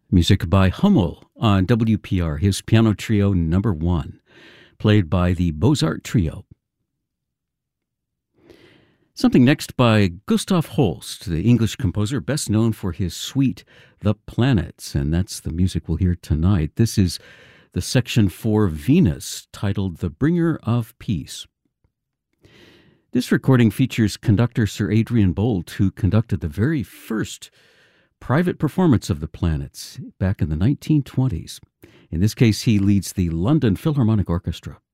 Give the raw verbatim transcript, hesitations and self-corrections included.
Music by Hummel on W P R, his piano trio number one, played by the Beaux-Art Trio. Something next by Gustav Holst, the English composer best known for his suite, The Planets, and that's the music we'll hear tonight. This is the section for Venus, titled The Bringer of Peace. This recording features conductor Sir Adrian Boult, who conducted the very first private performance of The Planets back in the nineteen twenties. In this case, he leads the London Philharmonic Orchestra.